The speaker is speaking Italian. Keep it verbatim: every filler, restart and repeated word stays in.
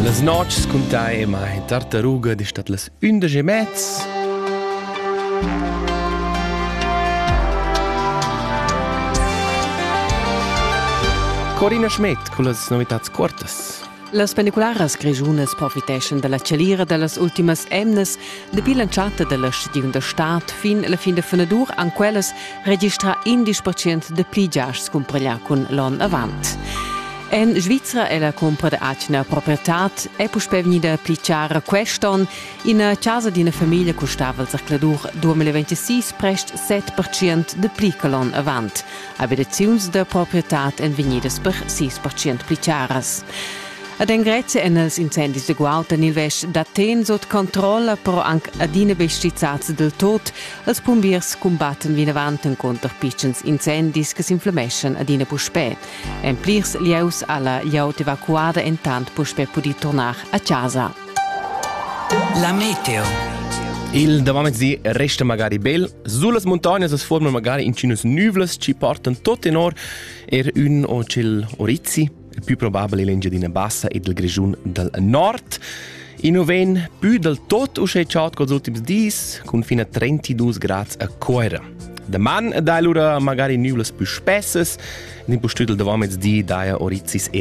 Las notgs cuntai mai tartaruga di stat las undici e mezz. Corina Schmidt con las novitats cortas. Las pendicularas grigiunas profiteschen dalla celira dallas ultimas emnes de bilanciata della Stadium da Stat fin la fin de fenadur an quelles registra indisch percent de pligiasts cumpreglia con l'on avant. En Svizzera è la compra de acna proprietat e puspe venida pliciara queston in a casa di una famiglia costava il circladur duemilaventisei prest sette percent de plicalon avant. Abitaziuns de proprietat en venidas per sei percent plicaras. Ad en Grecia en els incendis de Guauta nil vesch daten sot controlla, però anche adina vestizzats del tot, els pombiers combatten vin avanten contra piccens incendis che s'inflameschen adina puspe. En plirs lieus alla lieut evacuada en tant puspe pudi tornar a casa. La meteo. Il davamezzi resta magari bel, sulle montagne si formano magari in cinas nuvole, ci portano tutto in or, er un o cel orizzi, il più probabile l'Engiadina Bassa e del Grigiun del Nord. In oven più del tot usce ciaut con gli ultimi dis, con fino a trentadue gradi a coera. Da man dai lura magari nuvole più spesse, in postudel davamezzi dai orizzis e